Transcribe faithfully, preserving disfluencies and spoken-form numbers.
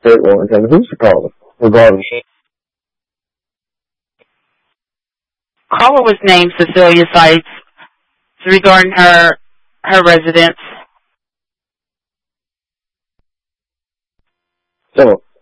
State warrant, and who's the caller regarding? Caller was named Cecilia Sites regarding her her residence. So,